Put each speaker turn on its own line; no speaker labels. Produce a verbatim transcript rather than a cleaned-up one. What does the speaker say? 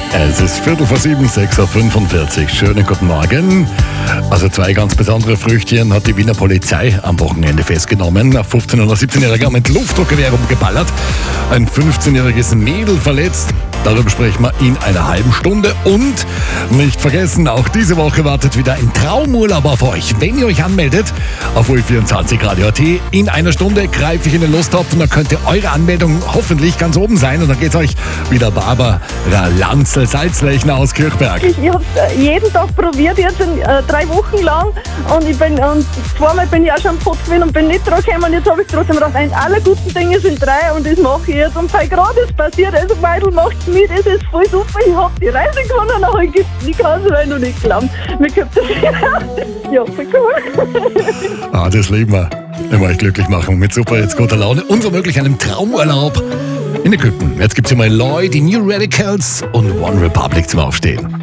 Es ist Viertel vor sieben, sechs Uhr fünfundvierzig. Schönen guten Morgen. Also zwei ganz besondere Früchtchen hat die Wiener Polizei am Wochenende festgenommen. Ein fünfzehn- oder siebzehnjähriger mit Luftdruckgewehr rumgeballert. Ein fünfzehnjähriges Mädel verletzt. Darüber sprechen wir in einer halben Stunde. Und nicht vergessen, auch diese Woche wartet wieder ein Traumurlaub auf euch. Wenn ihr euch anmeldet auf U E vierundzwanzig Radio Punkt A T, in einer Stunde greife ich in den Lostopf und dann könnte eure Anmeldung hoffentlich ganz oben sein. Und dann geht's euch wieder Barbara Lanzel-Salzlechner aus Kirchberg.
Ich, ich habe jeden Tag probiert, jetzt in, äh, drei Wochen lang. Und ich bin und zweimal bin ich auch schon am Pott gewesen und bin nicht dran gekommen. Und jetzt habe ich trotzdem gedacht, nein, alle guten Dinge sind drei und das mache ich jetzt. Und weil gerade ist passiert, also Meidl macht mit, es ist voll super. Ich habe die Reise gewonnen, aber ich, ich kann es noch nicht glauben. Mir kommt das ja, voll cool.
Ah, das lieben wir. Immer euch glücklich machen mit super, jetzt guter Laune und womöglich einem Traumurlaub in Ägypten. Jetzt gibt's hier mal Lloyd, die New Radicals und One Republic zum Aufstehen.